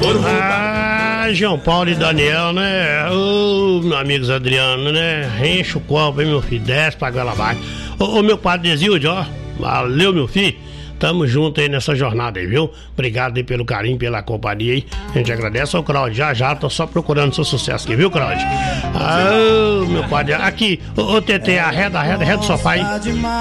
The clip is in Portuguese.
João Paulo e Daniel, né? Ô, meu amigo Adriano, né? Enche o copo, hein, meu filho? Desce pra goela abaixo. Ô, meu padre Desilde, ó. Valeu, meu filho. Tamo junto aí nessa jornada aí, viu? Obrigado aí pelo carinho, pela companhia aí. A gente agradece ao Claudio. Já, tô só procurando seu sucesso aqui, viu, Claudio? Ah, meu padre. Aqui, ô, TT, arreda o sofá aí.